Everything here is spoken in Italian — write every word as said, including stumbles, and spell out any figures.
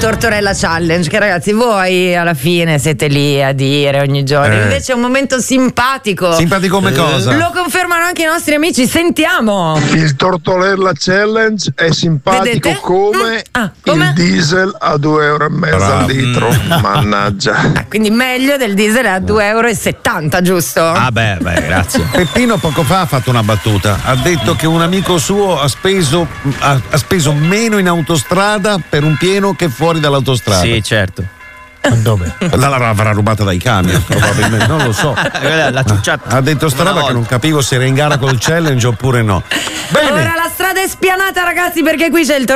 Tortorella Challenge, che ragazzi voi alla fine siete lì a dire ogni giorno, Eh. invece è un momento simpatico. Simpatico come cosa? Lo confermano anche i nostri amici, sentiamo. Il Tortorella Challenge è simpatico. Vedete? come, Mm. Ah, come? il diesel a due euro e mezzo Bravo. al litro. Mannaggia. Ah, quindi meglio del diesel a due euro e settanta, giusto? Ah beh, beh, grazie. Peppino poco fa ha fatto una battuta, ha detto che un amico suo ha speso, ha, ha speso meno in autostrada per un pieno che fuori dall'autostrada. Sì, certo. Dove? La l'avrà rubata dai camion, probabilmente, non lo so. La ciucciata. Ha detto sta Una roba che volta. non capivo se era in gara col challenge oppure no. Bene. Ora la strada è spianata, ragazzi, perché qui c'è il